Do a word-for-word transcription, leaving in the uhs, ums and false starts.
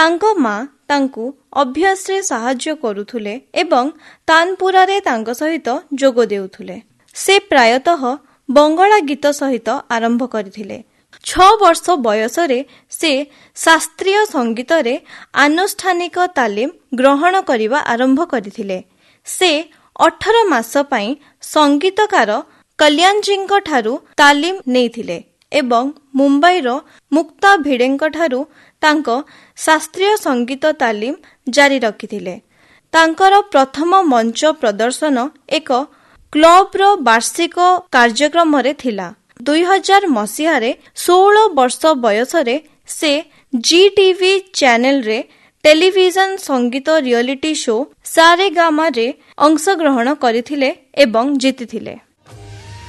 ତାଙ୍କ ମା ତାଙ୍କୁ ଅଭ୍ୟାସରେ ସାହାଯ୍ୟ କରୁଥିଲେ ଏବଂ ତାନପୁରାରେ ତାଙ୍କ ସହିତ ଯୋଗ ଦେଉଥିଲେ। ସେ ପ୍ରାୟତଃ ବଙ୍ଗଳା ଗୀତ ସହିତ ଆରମ୍ଭ କରିଥିଲେ। ଛଅ ବର୍ଷ ବୟସରେ ସେ ଶାସ୍ତ୍ରୀୟ ସଙ୍ଗୀତରେ ଆନୁଷ୍ଠାନିକ ତାଲିମ ଗ୍ରହଣ କରିବା ଆରମ୍ଭ କରିଥିଲେ। ସେ ଅଠର ମାସ ପାଇଁ ସଙ୍ଗୀତକାର କଲ୍ୟାଣଜୀଙ୍କ ଠାରୁ ତାଲିମ ନେଇଥିଲେ ଏବଂ ମୁମ୍ବାଇର ମୁକ୍ତା ଭିଡେଙ୍କ ଠାରୁ ତାଙ୍କ ଶାସ୍ତ୍ରୀୟ ସଙ୍ଗୀତ ତାଲିମ ଜାରି ରଖିଥିଲେ। ତାଙ୍କର ପ୍ରଥମ ମଞ୍ଚ ପ୍ରଦର୍ଶନ ଏକ କ୍ଲବର ବାର୍ଷିକ କାର୍ଯ୍ୟକ୍ରମରେ ଥିଲା। ଦୁଇ ହଜାର ମସିହାରେ ଷୋହଳ ବର୍ଷ ବୟସରେ ସେ ଜି ଟିଭି ଚ୍ୟାନେଲରେ ଟେଲିଭିଜନ ସଙ୍ଗୀତ ରିଅଲିଟି ଶୋ ସାରେଗାମାରେ ଅଂଶଗ୍ରହଣ କରିଥିଲେ ଏବଂ ଜିତିଥିଲେ।